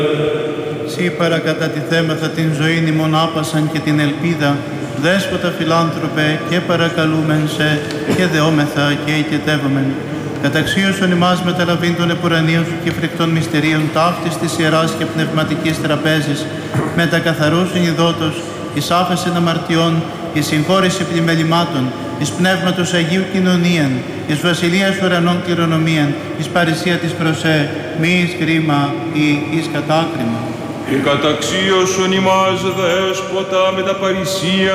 Σύ παρακατατιθέμεθα την ζωήν ημών άπασαν και την ελπίδα, δέσποτα φιλάνθρωπε και παρακαλούμεν σε και δεόμεθα και οικετεύομεν. Καταξίωσον ημάς μεταλαβήν των επουρανίων σου και φρικτών μυστηρίων ταύτης της ιεράς και πνευματικής τραπέζης, με τα καθαρούς ενιδότος, εις άφεσεν αμαρτιών, εις συγχώρηση πλημελημάτων, εις πνεύματος Αγίου κοινωνίαν, εις βασιλείας ουρανών κληρονομίαν, εις παρησία της προσέ, μη εις κρίμα ή εις κατάκριμα. Και καταξίωσον ημάς δέσποτα με τα παρησία